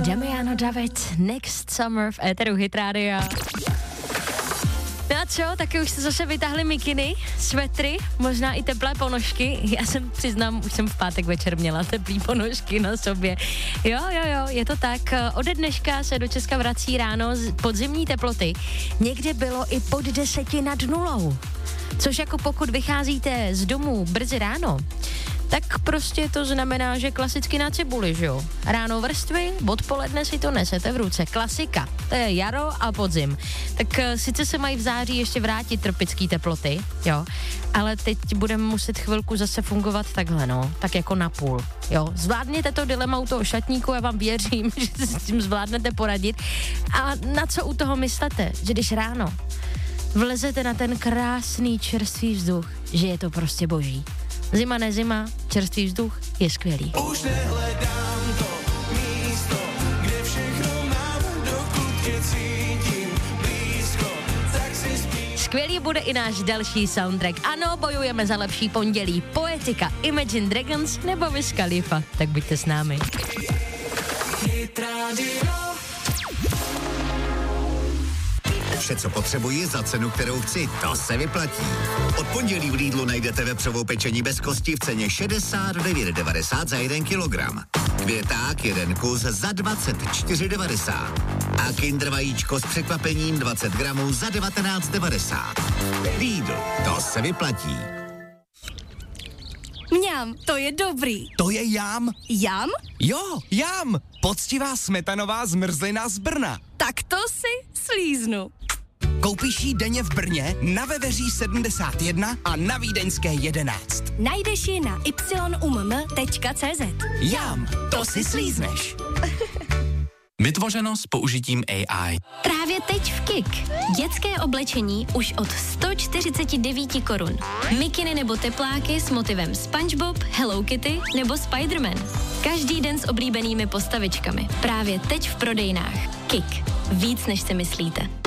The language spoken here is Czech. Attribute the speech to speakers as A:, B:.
A: Damiano David, Next Summer v éteru Hit Rádia. No a co, taky už jste zase vytáhli mikiny, svetry, možná i teplé ponožky. Já přiznám, už jsem v pátek večer měla teplý ponožky na sobě. Jo, je to tak. Ode dneška se do Česka vrací ráno podzimní teploty. Někde bylo i pod 10 nad nulou. Což jako pokud vycházíte z domu brzy ráno, tak prostě to znamená, že klasicky na cibuli, že jo? Ráno vrstvy, odpoledne si to nesete v ruce. Klasika. To je jaro a podzim. Tak sice se mají v září ještě vrátit tropické teploty, jo, ale teď budeme muset chvilku zase fungovat takhle, no, tak jako napůl, jo. Zvládněte to dilema u toho šatníku, já vám věřím, že si s tím zvládnete poradit. A na co u toho myslete? Že když ráno vlezete na ten krásný čerstvý vzduch, že je to prostě boží. Zima nezima, čerstvý vzduch je skvělý.
B: Už nehledám to místo, kde všechno mám, dokud tě cítím blízko, tak si spíš.
A: Skvělý bude i náš další soundtrack. Ano, bojujeme za lepší pondělí. Poetika, Imagine Dragons nebo Wiz Khalifa. Tak buďte s námi.
B: Hit Radio.
C: Vše, co potřebuji za cenu, kterou chci, to se vyplatí. Od pondělí v Lidlu najdete vepřovou pečení bez kosti v ceně 69,90 za 1 kilogram. Květák 1 kus za 24,90. A Kinder vajíčko s překvapením 20 gramů za 19,90. Lidl, to se vyplatí.
D: Mňam, to je dobrý.
E: To je jam.
D: Jam?
E: Jo, jam. Poctivá smetanová zmrzlina z Brna.
D: Tak to si slíznu.
E: Koupíš ji denně v Brně, na Veveří 71 a na Vídeňské 11.
D: Najdeš ji na yumm.cz.
E: Jam, to si slízneš.
F: Vytvořeno s použitím AI.
G: Právě teď v KIK. Dětské oblečení už od 149 korun. Mikiny nebo tepláky s motivem SpongeBob, Hello Kitty nebo Spider-Man. Každý den s oblíbenými postavičkami. Právě teď v prodejnách. KIK. Víc než si myslíte.